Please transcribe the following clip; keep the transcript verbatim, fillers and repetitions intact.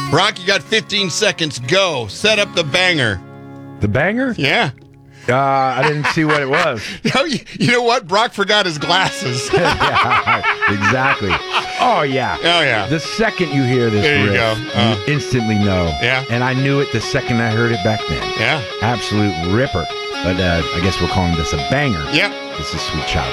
Brock, you got fifteen seconds. Go. Set up the banger. The banger? Yeah. Uh, I didn't see what it was. No, you, you know what? Brock forgot his glasses. Yeah, exactly. Oh, yeah. Oh, yeah. The second you hear this There you riff, go. Uh, you instantly know. Yeah. And I knew it the second I heard it back then. Yeah. Absolute ripper. But uh, I guess we'll call this a banger. Yep. This is Sweet Child.